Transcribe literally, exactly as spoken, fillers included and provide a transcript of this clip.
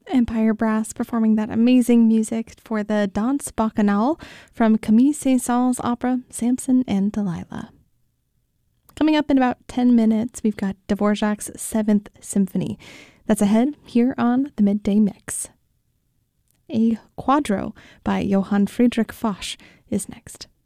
Empire Brass performing that amazing music for the Danse Bacchanale from Camille Saint-Saëns' opera Samson and Delilah. Coming up in about ten minutes, we've got Dvorak's Seventh Symphony. That's ahead here on the Midday Mix. A Quadro by Johann Friedrich Foch is next.